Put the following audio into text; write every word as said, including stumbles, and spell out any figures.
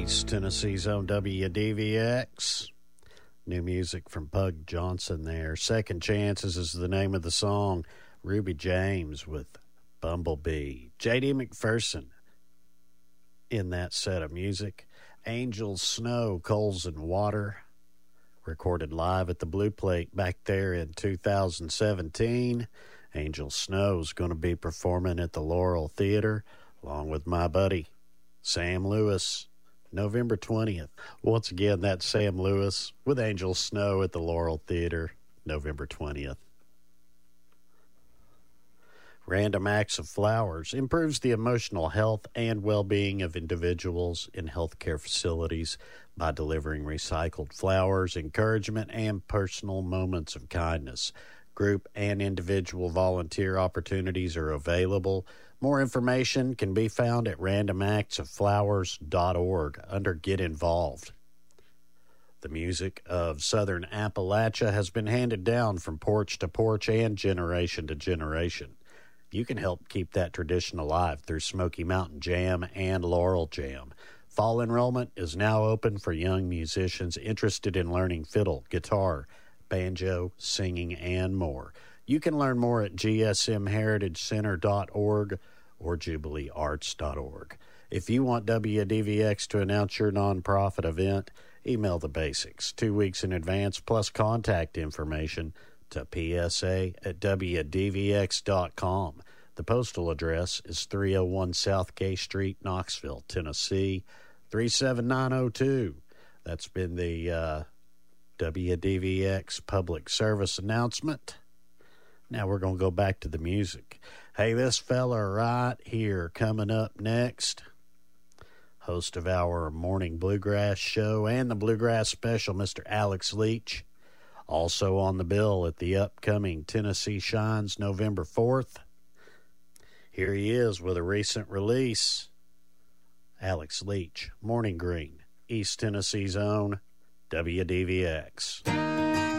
East Tennessee's own W D V X. New music from Pug Johnson there. Second Chances is the name of the song. Ruby James with Bumblebee. J D McPherson in that set of music. Angel Snow, Coals and Water, recorded live at the Blue Plate back there in two thousand seventeen. Angel Snow's going to be performing at the Laurel Theater along with my buddy Sam Lewis, November twentieth. Once again, that's Sam Lewis with Angel Snow at the Laurel Theater, November twentieth. Random Acts of Flowers improves the emotional health and well-being of individuals in healthcare facilities by delivering recycled flowers, encouragement, and personal moments of kindness. Group and individual volunteer opportunities are available. More information can be found at random acts of flowers dot org under Get Involved. The music of Southern Appalachia has been handed down from porch to porch and generation to generation. You can help keep that tradition alive through Smoky Mountain Jam and Laurel Jam. Fall enrollment is now open for young musicians interested in learning fiddle, guitar, banjo, singing, and more. You can learn more at G S M heritage center dot org or jubilee arts dot org. If you want W D V X to announce your nonprofit event, email the basics two weeks in advance plus contact information to P S A at W D V X dot com. The postal address is three oh one South K Street, Knoxville, Tennessee, three seven nine oh two. That's been the uh, W D V X public service announcement. Now we're going to go back to the music. Hey, this fella right here coming up next, host of our morning bluegrass show and the bluegrass special, Mister Alex Leach. Also on the bill at the upcoming Tennessee Shines November fourth. Here he is with a recent release. Alex Leach, Morning Green, East Tennessee's own W D V X.